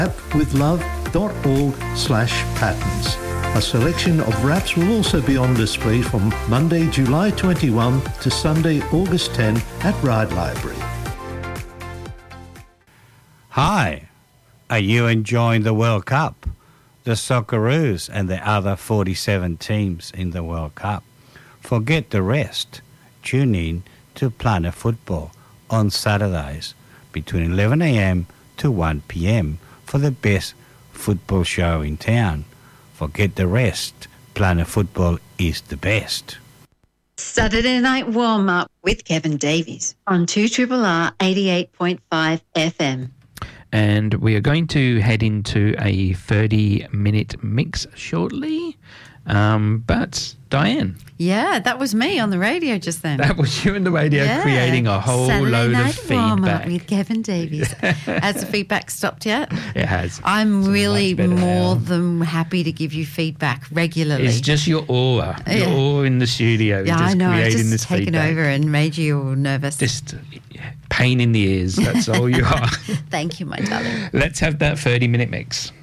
rapwithlove.org/patterns. A selection of raps will also be on display from Monday, July 21 to Sunday, August 10 at Ride Library. Hi, are you enjoying the World Cup? The Socceroos and the other 47 teams in the World Cup. Forget the rest. Tune in to Planet Football on Saturdays between 11 a.m. to 1 p.m. for the best football show in town. Forget the rest. Planet Football is the best. Saturday Night Warm-Up with Kevin Davies on 2RRR 88.5 FM. And we are going to head into a 30-minute mix shortly. But Diane. Yeah, that was me on the radio just then. That was you on the radio creating a whole load of feedback. With Kevin Davies. Has the feedback stopped yet? It has. I'm really more than happy to give you feedback regularly. It's just your aura. Your aura in the studio. Yeah, I know. Creating I've just this taken feedback. over and made you all nervous. Just pain in the ears. That's all you are. Thank you, my darling. Let's have that 30-minute mix.